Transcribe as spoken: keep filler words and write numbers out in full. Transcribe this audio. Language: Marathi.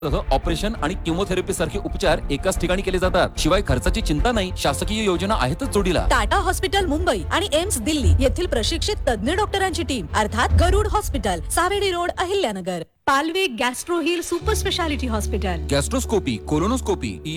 ऑपरेशन आणि किमोथेरपी सारखे उपचार एकाच ठिकाणी केले जातात. शिवाय खर्चाची चिंता नाही. शासकीय योजना आहेतच जोडीला. टाटा हॉस्पिटल मुंबई आणि एम्स दिल्ली येथील प्रशिक्षित तज्ञ डॉक्टरांची टीम अर्थात गरुड hospital, Savedi road, Ahilyanagar. Palve gastro hill super speciality hospital. गॅस्ट्रोस्कोपी, colonoscopy